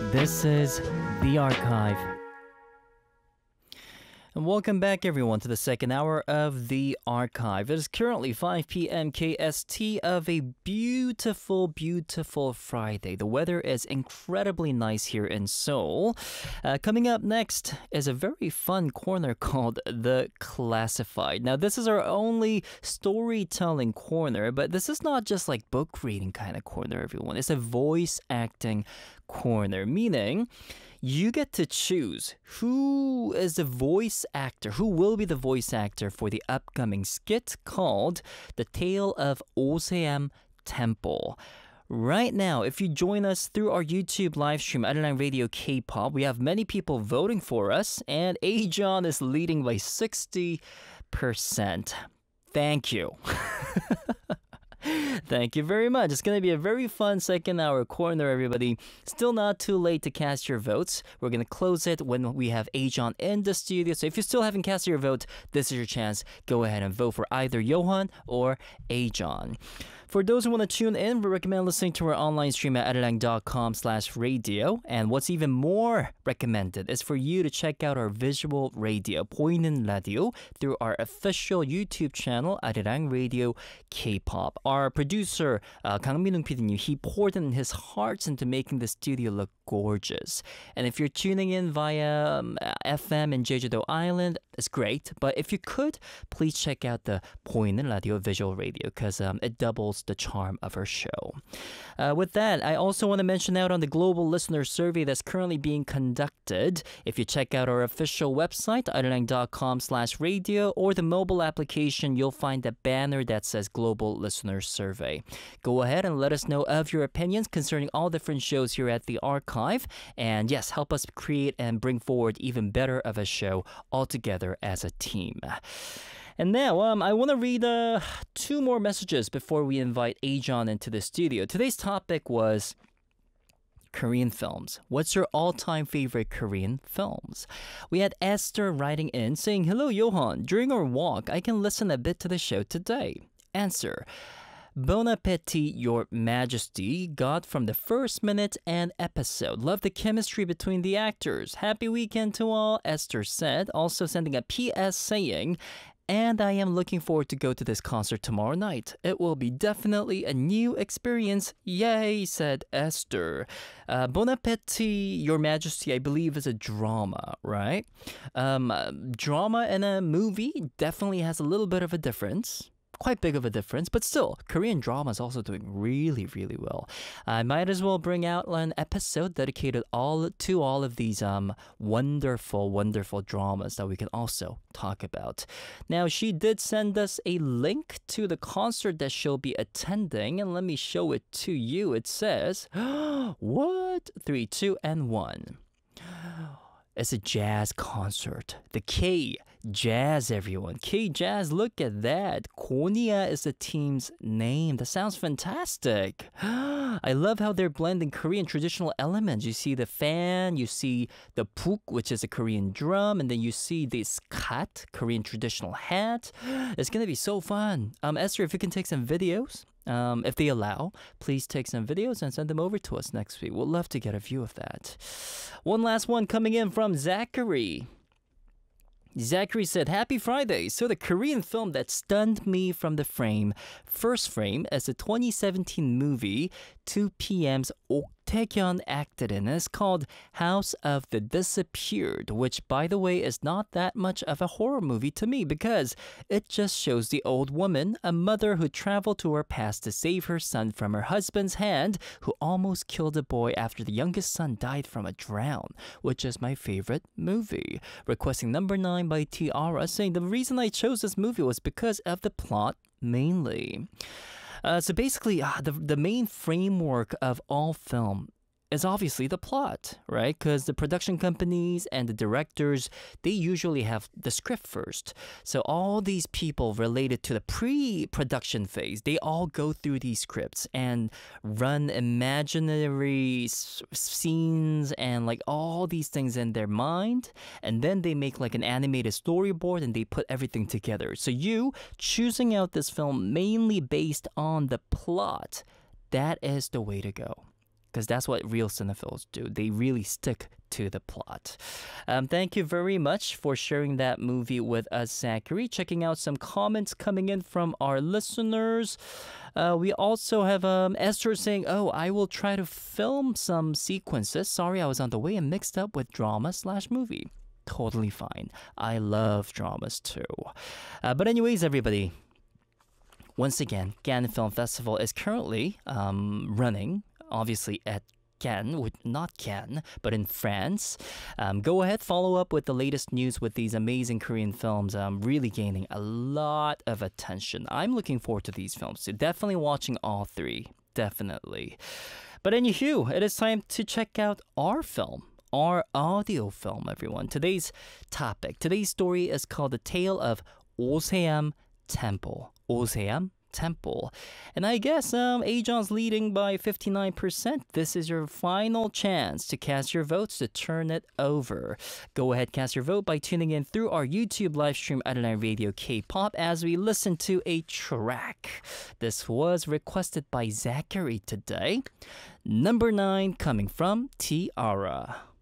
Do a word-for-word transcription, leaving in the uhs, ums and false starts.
This is The Archive. And welcome back, everyone, to the second hour of The Archive. It is currently five p.m. K S T of a beautiful, beautiful Friday. The weather is incredibly nice here in Seoul. Uh, coming up next is a very fun corner called The Classified. Now, this is our only storytelling corner, but this is not just like book reading kind of corner, everyone. It's a voice acting corner, meaning you get to choose who is the voice actor, who will be the voice actor for the upcoming skit called The Tale of Oseam Temple. Right now, if you join us through our YouTube live stream, Arirang Radio K-pop, we have many people voting for us, and Ajon is leading by sixty percent. Thank you. Thank you very much. It's going to be a very fun second hour corner, everybody. Still not too late to cast your votes. We're going to close it when we have Ajon in the studio. So if you still haven't cast your vote, this is your chance. Go ahead and vote for either Johan or Ajon. For those who want to tune in, we recommend listening to our online stream at arirang.com slash radio. And what's even more recommended is for you to check out our visual radio, 보이는 라디오, through our official YouTube channel, Arirang Radio K-pop. Our producer, uh, Kang Minung 피디님, he poured in his heart into making the studio look gorgeous. And if you're tuning in via um, F M in Jeju-do Island, it's great. But if you could, please check out the 보이는 라디오 visual radio because um, it doubles the charm of our show. Uh, with that, I also want to mention out on the global listener survey that's currently being conducted. If you check out our official website, arirang.com slash radio, or the mobile application, you'll find a banner that says Global Listener Survey. Go ahead and let us know of your opinions concerning all different shows here at the Archive. And yes, help us create and bring forward even better of a show all together as a team. And now, um, I want to read uh, two more messages before we invite Ajon into the studio. Today's topic was Korean films. What's your all-time favorite Korean films? We had Esther writing in saying, "Hello, Johan. During our walk, I can listen a bit to the show today." Answer: Bon appetit, Your Majesty. Got from the first minute and episode. Love the chemistry between the actors. Happy weekend to all, Esther said. Also sending a P S saying, "And I am looking forward to go to this concert tomorrow night. It will be definitely a new experience. Yay," said Esther. Uh, Bon appetit, Your Majesty, I believe is a drama, right? Um, drama and a movie definitely has a little bit of a difference. Quite big of a difference, but still, Korean drama is also doing really, really well. I might as well bring out an episode dedicated all to all of these um wonderful, wonderful dramas that we can also talk about. Now, she did send us a link to the concert that she'll be attending, and let me show it to you. It says, what? Three, two, and one. It's a jazz concert. The K Jazz, everyone. K Jazz, look at that. Konya is the team's name. That sounds fantastic. I love how they're blending Korean traditional elements. You see the fan, you see the puk, which is a Korean drum, and then you see this kat, Korean traditional hat. It's going to be so fun. Um, Esther, if you can take some videos. Um, if they allow, please take some videos and send them over to us next week. We'd love to get a view of that. One last one coming in from Zachary. Zachary said, "Happy Friday. So the Korean film that stunned me from the frame, first frame, as the twenty seventeen movie two p.m.'s Ok Taekyeon acted in is called House of the Disappeared, which, by the way, is not that much of a horror movie to me because it just shows the old woman, a mother who traveled to her past to save her son from her husband's hand, who almost killed a boy after the youngest son died from a drown, which is my favorite movie." Requesting number nine by Tiara, saying the reason I chose this movie was because of the plot mainly. Uh, so basically, uh, the the main framework of all film is obviously the plot, right? Because the production companies and the directors, they usually have the script first. So all these people related to the pre-production phase, they all go through these scripts and run imaginary s- scenes and like all these things in their mind. And then they make like an animated storyboard and they put everything together. So you choosing out this film mainly based on the plot, that is the way to go. because that's what real cinephiles do. They really stick to the plot. Um, thank you very much for sharing that movie with us, Zachary. Checking out some comments coming in from our listeners. Uh, we also have um, Esther saying, oh, I will try to film some sequences. Sorry, I was on the way and mixed up with drama slash movie. Totally fine. I love dramas too. Uh, but anyways, everybody, once again, Cannes Film Festival is currently um, running, obviously at Cannes, with not Cannes, but in France. Um, go ahead, follow up with the latest news with these amazing Korean films, um, really gaining a lot of attention. I'm looking forward to these films, so definitely watching all three, definitely. But anywho, it is time to check out our film, our audio film, everyone. Today's topic, today's story is called The Tale of Oseam Temple. Oseam Temple. And I guess um, Ajon's leading by fifty-nine percent. This is your final chance to cast your votes to turn it over. Go ahead, cast your vote by tuning in through our YouTube live stream Adonai Radio K-pop as we listen to a track. This was requested by Zachary today. Number nine coming from Tiara.